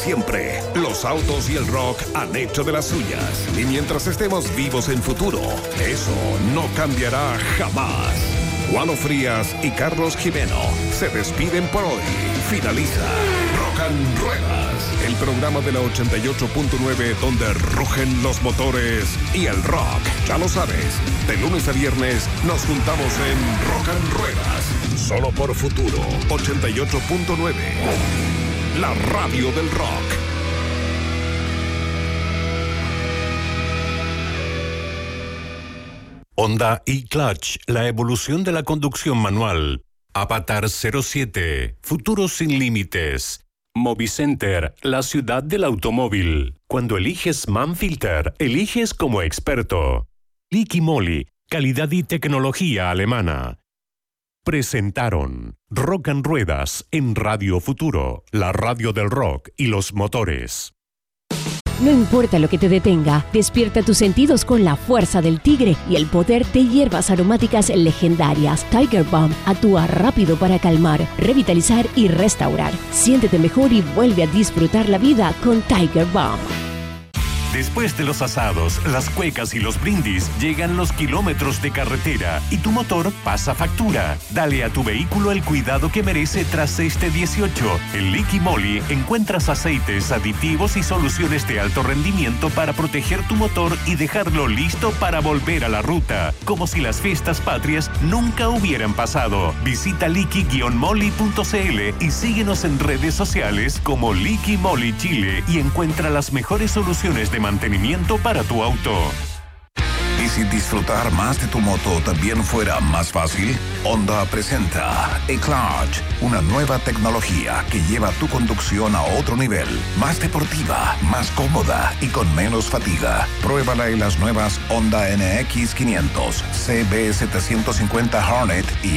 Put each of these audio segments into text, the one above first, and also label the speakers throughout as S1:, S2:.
S1: siempre, los autos y el rock han hecho de las suyas. Y mientras estemos vivos en futuro, eso no cambiará jamás. Juano Frías y Carlos Jimeno se despiden por hoy. Finaliza Rock and Ruedas, el programa de la 88.9 donde rugen los motores y el rock. Ya lo sabes, de lunes a viernes nos juntamos en Rock and Ruedas, solo por Futuro 88.9, la radio del rock.
S2: Honda e-Clutch, la evolución de la conducción manual. Avatar 07, futuro sin límites. Movicenter, la ciudad del automóvil. Cuando eliges Manfilter, eliges como experto. Liqui Moly, calidad y tecnología alemana. Presentaron Rock and Ruedas en Radio Futuro, la radio del rock y los motores.
S3: No importa lo que te detenga, despierta tus sentidos con la fuerza del tigre y el poder de hierbas aromáticas legendarias. Tiger Balm actúa rápido para calmar, revitalizar y restaurar. Siéntete mejor y vuelve a disfrutar la vida con Tiger Balm.
S2: Después de los asados, las cuecas y los brindis, llegan los kilómetros de carretera y tu motor pasa factura. Dale a tu vehículo el cuidado que merece tras este 18. En Liqui Moly encuentras aceites, aditivos y soluciones de alto rendimiento para proteger tu motor y dejarlo listo para volver a la ruta, como si las fiestas patrias nunca hubieran pasado. Visita liqui-moly.cl y síguenos en redes sociales como Liqui Moly Chile y encuentra las mejores soluciones de mantenimiento para tu auto.
S1: ¿Y si disfrutar más de tu moto también fuera más fácil? Honda presenta e-Clutch, una nueva tecnología que lleva tu conducción a otro nivel, más deportiva, más cómoda y con menos fatiga. Pruébala en las nuevas Honda NX 500, CB750 Hornet y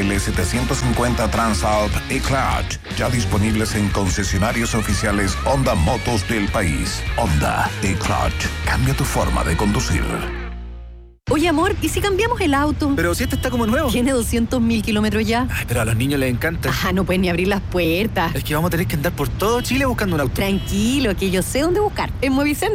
S1: XL750 Transalp e-Clutch, ya disponibles en concesionarios oficiales Honda Motos del país. Honda e-Clutch, cambia tu forma de conducir.
S4: Oye, amor, ¿y si cambiamos el auto?
S5: Pero si este está como nuevo.
S4: Tiene 200.000 kilómetros ya.
S5: Ay, pero a los niños les encanta.
S4: No pueden ni abrir las puertas.
S5: Es que vamos a tener que andar por todo Chile buscando un auto.
S4: Tranquilo, que yo sé dónde buscar. En Movicenter.